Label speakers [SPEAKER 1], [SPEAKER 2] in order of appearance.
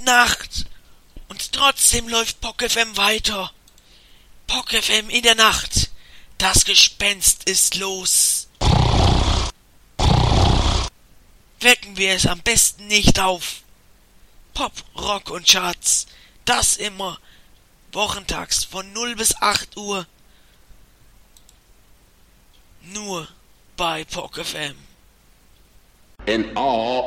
[SPEAKER 1] Nacht und trotzdem läuft POC FM weiter. POC FM in der Nacht. Das Gespenst ist los. Wecken wir es am besten nicht auf. Pop, Rock und Charts. Das immer. Wochentags von 0 bis 8 Uhr. Nur bei POC FM.
[SPEAKER 2] In all